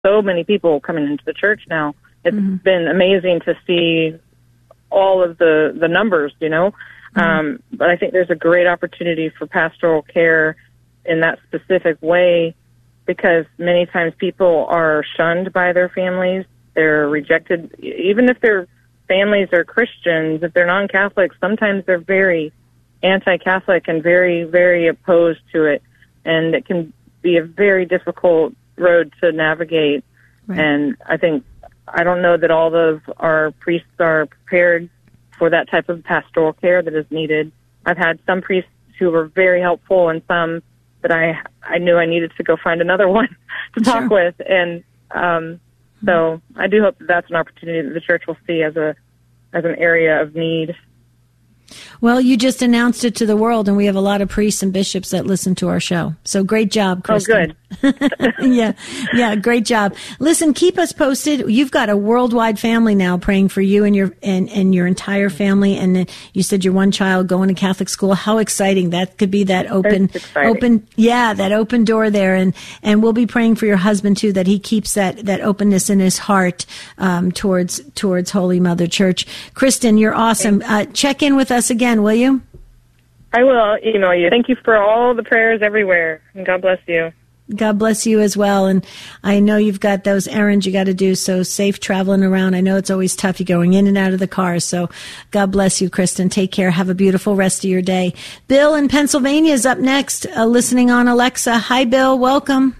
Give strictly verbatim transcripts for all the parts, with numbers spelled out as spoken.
so many people coming into the church now. It's Mm-hmm. been amazing to see all of the, the numbers, you know. Mm-hmm. Um, but I think there's a great opportunity for pastoral care in that specific way, because many times people are shunned by their families. They're rejected. Even if their families are Christians, if they're non-Catholic, sometimes they're very anti-Catholic and very, very opposed to it. And it can be a very difficult road to navigate. Right. And I think, I don't know that all of our priests are prepared for that type of pastoral care that is needed. I've had some priests who were very helpful and some that I I knew I needed to go find another one to talk Sure. with. And um, so I do hope that that's an opportunity that the church will see as a as an area of need. Well, you just announced it to the world, and we have a lot of priests and bishops that listen to our show. So great job, Kristen. Oh, good. yeah, yeah, great job. Listen, keep us posted. You've got a worldwide family now praying for you and your and, and your entire family. And then you said your one child going to Catholic school. How exciting! That could be that open, open, yeah, that open door there. And and we'll be praying for your husband too, that he keeps that that openness in his heart um, towards towards Holy Mother Church. Kristen, you're awesome. Uh, check in with us again, will you? I will email you. Thank you for all the prayers everywhere, and God bless you. God bless you as well. And I know you've got those errands you got to do, so safe traveling around. I know it's always tough. You're going in and out of the car. So God bless you, Kristen. Take care. Have a beautiful rest of your day. Bill in Pennsylvania is up next, uh, listening on Alexa. Hi, Bill. Welcome.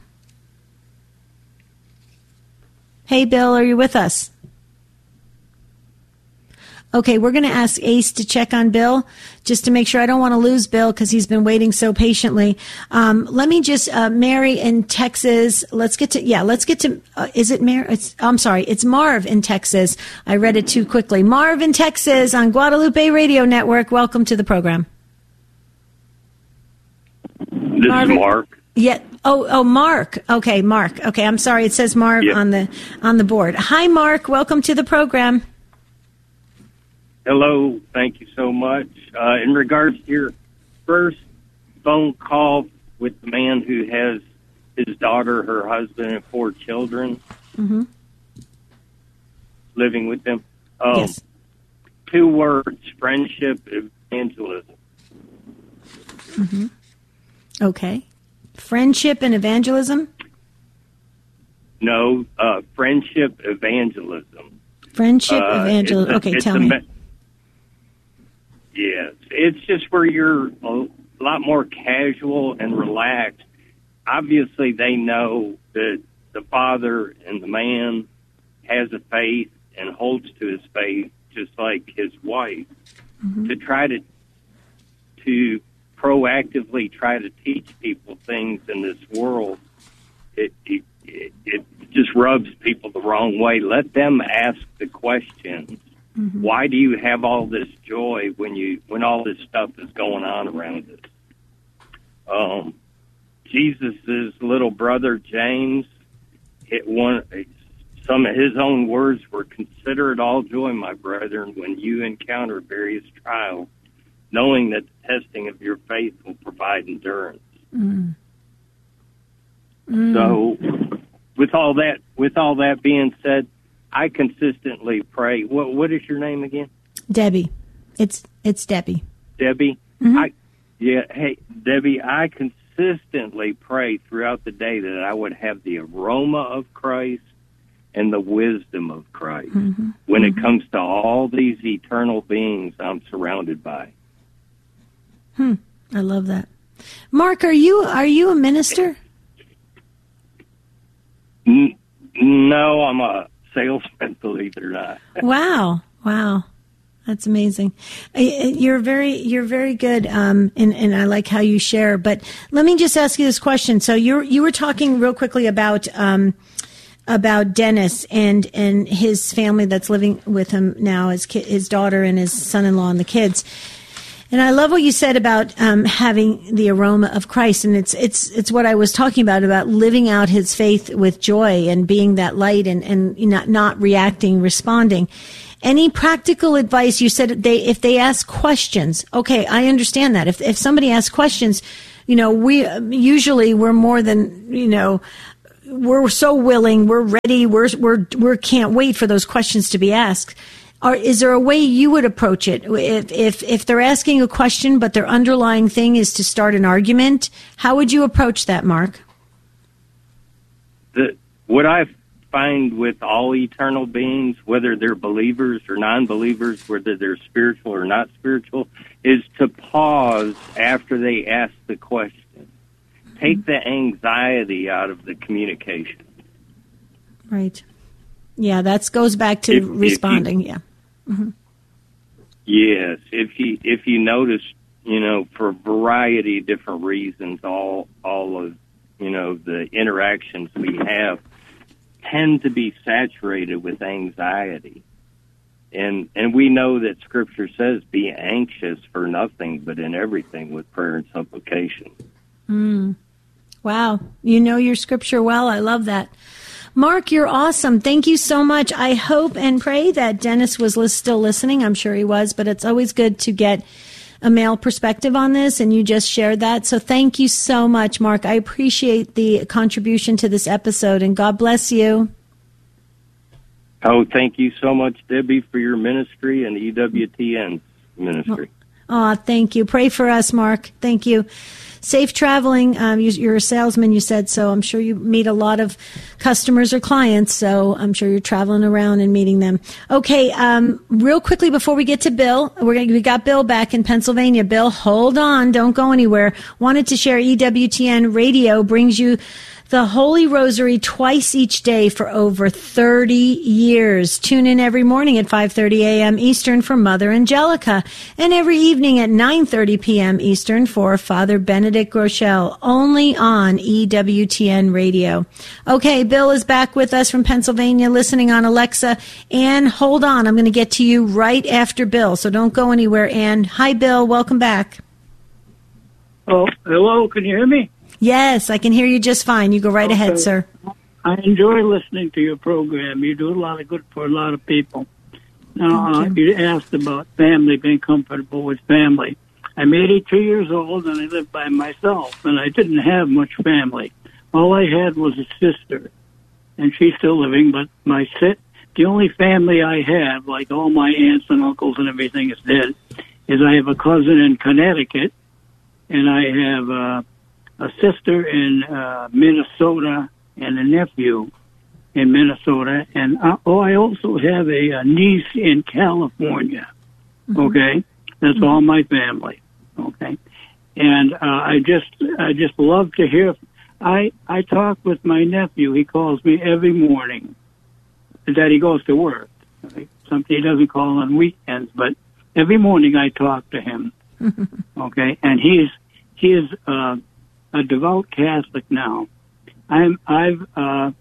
Hey, Bill, are you with us? Okay, we're going to ask Ace to check on Bill just to make sure. I don't want to lose Bill because he's been waiting so patiently. Um, let me just, uh, Mary in Texas. Let's get to, yeah, let's get to, uh, is it Mary? It's, I'm sorry, it's Marv in Texas. I read it too quickly. Marv in Texas on Guadalupe Radio Network. Welcome to the program. This Marvin? is Mark. Yeah. Oh, oh, Mark. Okay, Mark. Okay, I'm sorry. It says Marv Yeah. on the on the board. Hi, Mark. Welcome to the program. Hello, thank you so much. Uh, in regards to your first phone call with the man who has his daughter, her husband, and four children Mm-hmm. living with them, um, Yes. two words: friendship, evangelism. Mm-hmm. Okay. Friendship and evangelism? No, uh, friendship, evangelism. Friendship, Uh, evangelism. it's a- Okay, it's tell a me. me- Yes, it's just where you're a lot more casual and relaxed. Obviously, they know that the father and the man has a faith and holds to his faith, just like his wife. Mm-hmm. To try to to proactively try to teach people things in this world, it it, it it just rubs people the wrong way. Let them ask the questions. Mm-hmm. Why do you have all this joy when you when all this stuff is going on around us? Um, Jesus' little brother James, it one some of his own words were, "Consider it all joy, my brethren, when you encounter various trials, knowing that the testing of your faith will provide endurance." Mm. Mm. So, with all that with all that being said, I consistently pray. What what is your name again? Debbie. It's it's Debbie. Debbie. Mm-hmm. I yeah. Hey, Debbie. I consistently pray throughout the day that I would have the aroma of Christ and the wisdom of Christ Mm-hmm. when Mm-hmm. it comes to all these eternal beings I'm surrounded by. Hmm. I love that. Mark, are you are you a minister? N- no, I'm a salesman, believe it or not. Wow. Wow. That's amazing. Uh, You're very, you're very good, um, and, and I like how you share. But let me just ask you this question. So you you were talking real quickly about um, about Dennis and and his family that's living with him now, his ki- his daughter and his son-in-law and the kids. And I love what you said about um, having the aroma of Christ, and it's it's it's what I was talking about about living out his faith with joy and being that light and and not not reacting, responding. Any practical advice? You said they if they ask questions. Okay, I understand that. If if somebody asks questions, you know, we usually we're more than you know we're so willing, we're ready, we're we're we can't wait for those questions to be asked. Or is there a way you would approach it? If if if they're asking a question, but their underlying thing is to start an argument, how would you approach that, Mark? The, what I find with all eternal beings, whether they're believers or non-believers, whether they're spiritual or not spiritual, is to pause after they ask the question. Take the anxiety out of the communication. Right. Yeah, that goes back to if, responding. If you, yeah. Mm-hmm. Yes. If you if you notice, you know, for a variety of different reasons, all all of you know the interactions we have tend to be saturated with anxiety, and and we know that Scripture says, "Be anxious for nothing, but in everything with prayer and supplication." Mm. Wow. You know your Scripture well. I love that. Mark, you're awesome. Thank you so much. I hope and pray that Dennis was li- still listening. I'm sure he was, but it's always good to get a male perspective on this, and you just shared that. So thank you so much, Mark. I appreciate the contribution to this episode, and God bless you. Oh, thank you so much, Debbie, for your ministry and E W T N's ministry. Oh, thank you. Pray for us, Mark. Thank you. Safe traveling. Um, you, you're a salesman, you said, so I'm sure you meet a lot of customers or clients, so I'm sure you're traveling around and meeting them. Okay, um, real quickly before we get to Bill, we're gonna, we got Bill back in Pennsylvania. Bill, hold on. Don't go anywhere. Wanted to share E W T N Radio brings you the Holy Rosary twice each day for over thirty years. Tune in every morning at five thirty a.m. Eastern for Mother Angelica, and every evening at nine thirty p.m. Eastern for Father Benedict Groeschel, only on E W T N Radio. Okay, Bill is back with us from Pennsylvania, listening on Alexa. Ann, hold on. I'm going to get to you right after Bill, so don't go anywhere, Ann. Hi, Bill. Welcome back. Oh, hello. Can you hear me? Yes, I can hear you just fine. You go right okay. ahead, sir. I enjoy listening to your program. You do a lot of good for a lot of people. Now, uh, you. you asked about family, being comfortable with family. I'm eighty-two years old, and I live by myself, and I didn't have much family. All I had was a sister, and she's still living, but my sit, the only family I have, like all my aunts and uncles and everything is dead, is I have a cousin in Connecticut, and I have... Uh, a sister in uh, Minnesota and a nephew in Minnesota. And uh, oh, I also have a, a niece in California. Mm-hmm. Okay? That's mm-hmm. all my family. Okay? And uh, I just I just love to hear. I, I talk with my nephew. He calls me every morning that he goes to work. Okay? Something he doesn't call on weekends, but every morning I talk to him. Okay? And he's, he is... Uh, a devout Catholic now. I'm, I've, uh,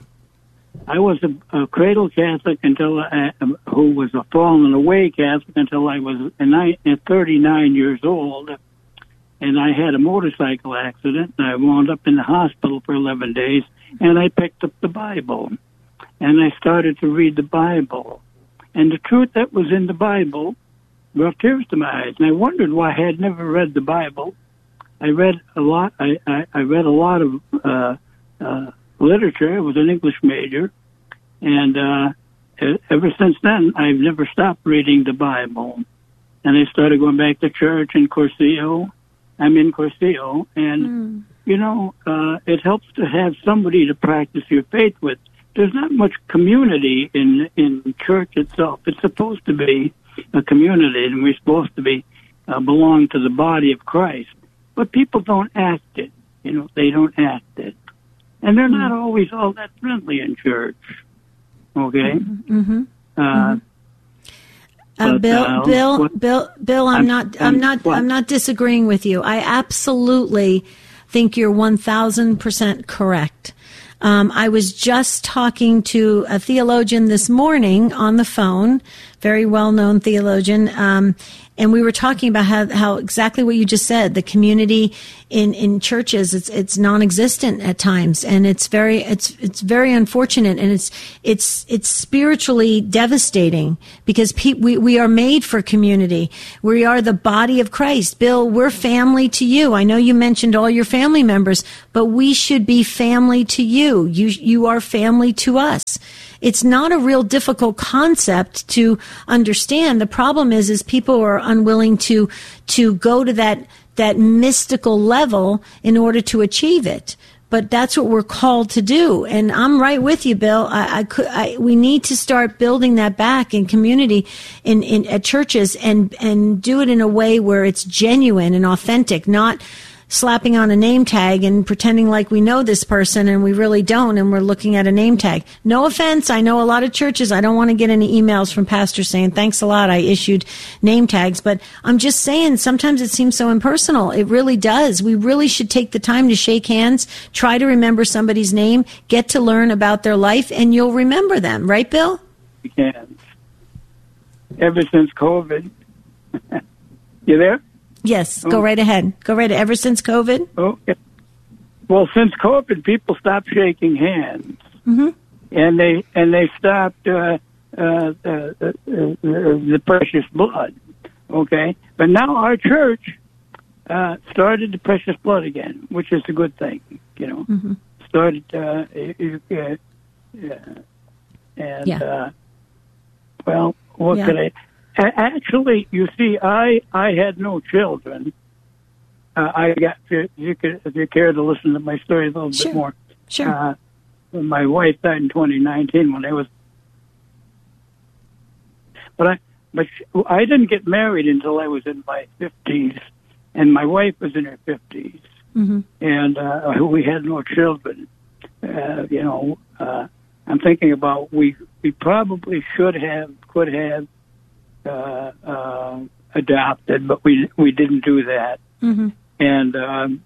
I was a, a cradle Catholic until, I, who was a fallen away Catholic until I was at thirty-nine years old. And I had a motorcycle accident, and I wound up in the hospital for eleven days, and I picked up the Bible. And I started to read the Bible. And the truth that was in the Bible brought tears to my eyes. And I wondered why I had never read the Bible. I read a lot. I, I, I read a lot of uh, uh, literature. I was an English major, and uh, ever since then, I've never stopped reading the Bible. And I started going back to church in Cursillo. I'm in Cursillo, and mm. you know, uh, it helps to have somebody to practice your faith with. There's not much community in in church itself. It's supposed to be a community, and we're supposed to be uh, belong to the body of Christ. But people don't act it. You know, they don't act it. And they're not always all that friendly in church. Okay? Mm-hmm. Uh, mm-hmm. Uh, but, Bill, uh, Bill, what, Bill, Bill, I'm, I'm not, I'm, I'm not, what? I'm not disagreeing with you. I absolutely think you're one thousand percent correct. Um, I was just talking to a theologian this morning on the phone very well-known theologian. Um, and we were talking about how, how exactly what you just said, the community in, in churches, it's, it's non-existent at times. And it's very, it's, it's very unfortunate. And it's, it's, it's spiritually devastating because pe- we, we are made for community. We are the body of Christ. Bill, we're family to you. I know you mentioned all your family members, but we should be family to you. You, you are family to us. It's not a real difficult concept to understand. The problem is, is people are unwilling to, to go to that, that mystical level in order to achieve it. But that's what we're called to do. And I'm right with you, Bill. I, I could, I, we need to start building that back in community, in, in, at churches, and, and do it in a way where it's genuine and authentic, not slapping on a name tag and pretending like we know this person and we really don't, and we're looking at a name tag. No offense. I know a lot of churches. I don't want to get any emails from pastors saying, thanks a lot, I issued name tags. But I'm just saying, sometimes it seems so impersonal. It really does. We really should take the time to shake hands, try to remember somebody's name, get to learn about their life, and you'll remember them. Right, Bill? We can. Ever since COVID. You there? Yes, go right ahead. Go right ahead. Ever since COVID? Oh, yeah. Well, since COVID, people stopped shaking hands, mm-hmm. and they and they stopped uh, uh, uh, uh, uh, the precious blood. Okay, but now our church uh, started the precious blood again, which is a good thing. You know, mm-hmm. started uh, uh, uh, and yeah. uh, well, what yeah. could I? Actually, you see, I I had no children. Uh, I got if you could, if you care to listen to my story a little sure. bit more. Sure. Uh, my wife died in twenty nineteen when I was, but I but she, I didn't get married until I was in my fifties, and my wife was in her fifties, mm-hmm. and uh, we had no children. Uh, you know, uh, I'm thinking about we we probably should have could have. Uh, uh, adopted, but we we didn't do that, mm-hmm. and um,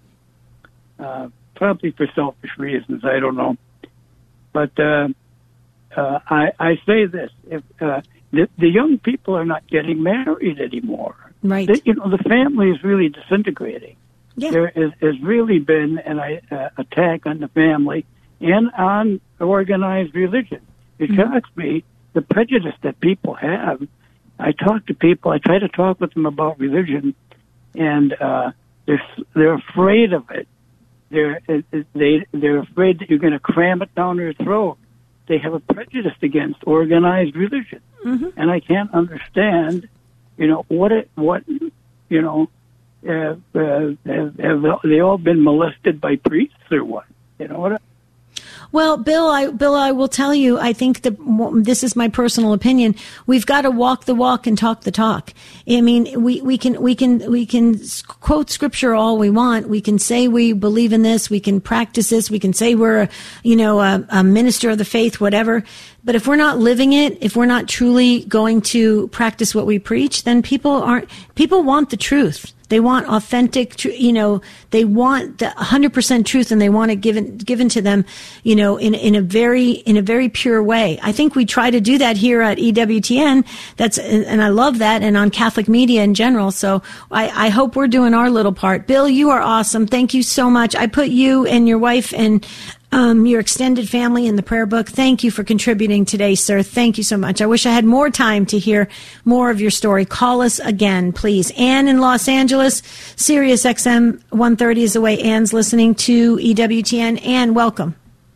uh, probably for selfish reasons. I don't know, but uh, uh, I I say this: if uh, the, the young people are not getting married anymore, right? The, you know, the family is really disintegrating. Yeah. There has, has really been an uh, attack on the family and on organized religion. It mm-hmm. shocks me the prejudice that people have. I talk to people. I try to talk with them about religion, and uh, they're they're afraid of it. They're they they're afraid that you're going to cram it down their throat. They have a prejudice against organized religion, mm-hmm. and I can't understand. You know what it what you know uh, uh, have, have they all been molested by priests or what? You know what? Well, Bill, I, Bill, I will tell you, I think that this is my personal opinion. We've got to walk the walk and talk the talk. I mean, we, we can, we can, we can quote scripture all we want. We can say we believe in this. We can practice this. We can say we're, a, you know, a, a minister of the faith, whatever. But if we're not living it, if we're not truly going to practice what we preach, then people aren't, people want the truth. They want authentic, you know, they want the one hundred percent truth, and they want it given, given to them, you know, in, in a very, in a very pure way. I think we try to do that here at E W T N. That's, and I love that, and on Catholic media in general. So I, I hope we're doing our little part. Bill, you are awesome. Thank you so much. I put you and your wife and Um, your extended family in the prayer book. Thank you for contributing today, sir. Thank you so much. I wish I had more time to hear more of your story. Call us again, please. Ann in Los Angeles, Sirius X M one thirty is the way Ann's listening to E W T N. Ann, welcome.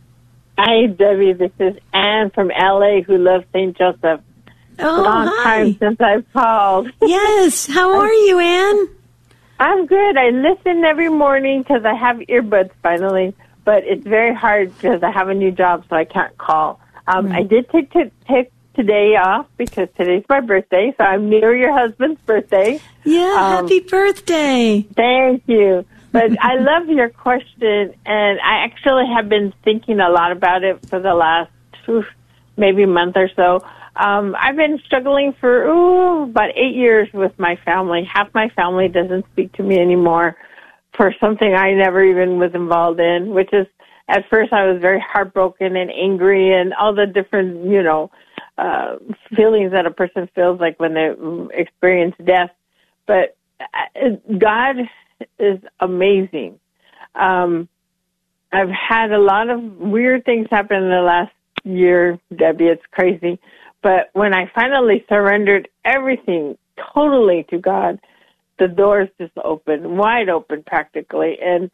Hi, Debbie. This is Ann from L A who loves Saint Joseph. Oh, Long hi. time since I've called. Yes. How are you, Ann? I'm good. I listen every morning because I have earbuds finally. But it's very hard because I have a new job, so I can't call. Um, right. I did take, t- take today off because today's my birthday, so I'm near your husband's birthday. Yeah, um, happy birthday. Thank you. But I love your question, and I actually have been thinking a lot about it for the last oof, maybe month or so. Um, I've been struggling for ooh, about eight years with my family. Half my family doesn't speak to me anymore for something I never even was involved in, which is, at first I was very heartbroken and angry and all the different, you know, uh, feelings that a person feels like when they experience death. But God is amazing. Um, I've had a lot of weird things happen in the last year, Debbie. It's crazy. But when I finally surrendered everything totally to God, the doors just opened, wide open practically. And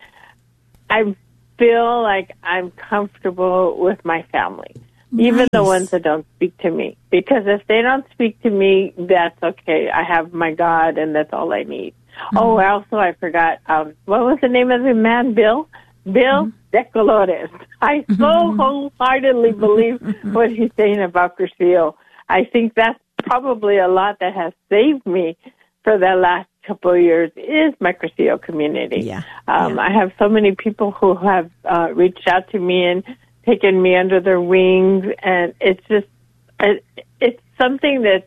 I feel like I'm comfortable with my family, nice. Even the ones that don't speak to me. Because if they don't speak to me, that's okay. I have my God, and that's all I need. Mm-hmm. Oh, also, I forgot, um, what was the name of the man? Bill? Bill mm-hmm. De Colores. I so mm-hmm. wholeheartedly believe what he's saying about Cursillo. I think that's probably a lot that has saved me for the last couple of years is my Cursillo community. Yeah. Um, yeah. I have so many people who have uh, reached out to me and taken me under their wings, and it's just, it, it's something that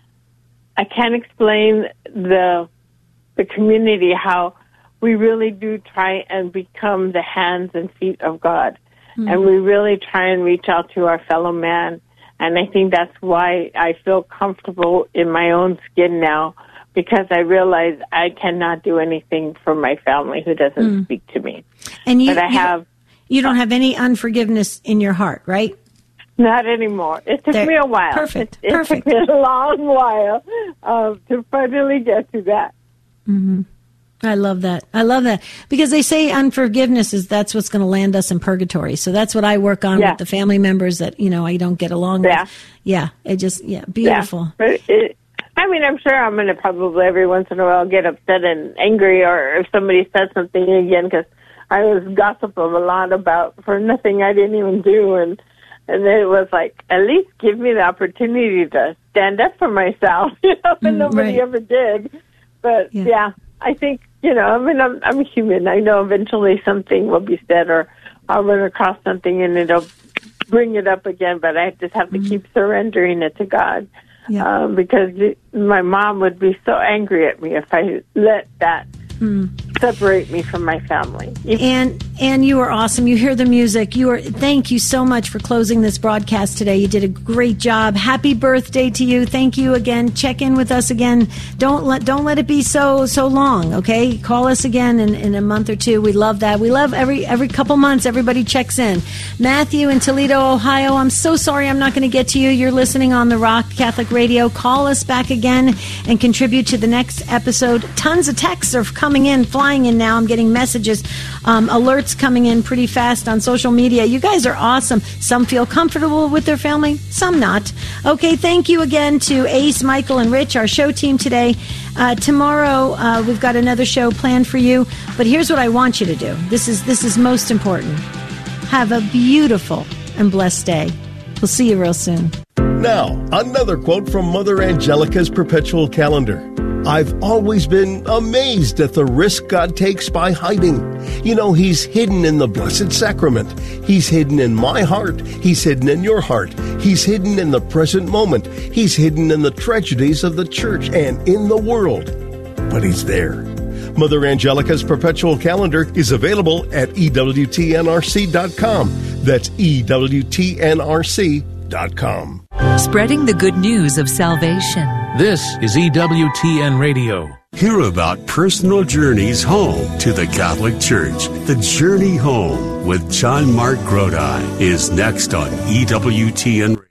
I can't explain the the community, how we really do try and become the hands and feet of God. Mm-hmm. And we really try and reach out to our fellow man. And I think that's why I feel comfortable in my own skin now, because I realize I cannot do anything for my family who doesn't mm. speak to me. And you, but I you, have, you don't have any unforgiveness in your heart, right? Not anymore. It took there, me a while. Perfect. It, it perfect. took me a long while um, to finally get to that. Mm-hmm. I love that. I love that. Because they say unforgiveness is that's what's going to land us in purgatory. So that's what I work on yeah. with the family members that, you know, I don't get along yeah. with. Yeah. It just, yeah, beautiful. Yeah. But it, I mean, I'm sure I'm going to probably every once in a while get upset and angry, or if somebody says something again, because I was gossiping a lot about for nothing I didn't even do. And, and then it was like, at least give me the opportunity to stand up for myself, you know, and mm, nobody right. ever did. But, yeah. yeah, I think, you know, I mean, I'm, I'm human. I know eventually something will be said, or I'll run across something and it'll bring it up again, but I just have to mm-hmm. keep surrendering it to God. Yeah. Um, because my mom would be so angry at me if I let that mm. separate me from my family. If- and and you are awesome. You hear the music. You are. Thank you so much for closing this broadcast today. You did a great job. Happy birthday to you. Thank you again. Check in with us again. Don't let don't let it be so so long. Okay, call us again in, in a month or two. We love that. We love every every couple months. Everybody checks in. Matthew in Toledo, Ohio. I'm so sorry I'm not going to get to you. You're listening on the Rock Catholic Radio. Call us back again and contribute to the next episode. Tons of texts are coming in, flying in now. I'm getting messages, um, alerts coming in pretty fast on social media. You guys are awesome. Some feel comfortable with their family, some not. Okay, thank you again to Ace, Michael, and Rich, our show team today. Uh, tomorrow, uh, we've got another show planned for you. But here's what I want you to do. This is this is most important. Have a beautiful and blessed day. We'll see you real soon. Now, another quote from Mother Angelica's perpetual calendar. I've always been amazed at the risk God takes by hiding. You know, He's hidden in the Blessed Sacrament. He's hidden in my heart. He's hidden in your heart. He's hidden in the present moment. He's hidden in the tragedies of the church and in the world. But He's there. Mother Angelica's perpetual calendar is available at E W T N R C dot com. That's E W T N R C dot com. Spreading the good news of salvation. This is E W T N Radio. Hear about personal journeys home to the Catholic Church. The Journey Home with John Mark Grodi is next on E W T N Radio.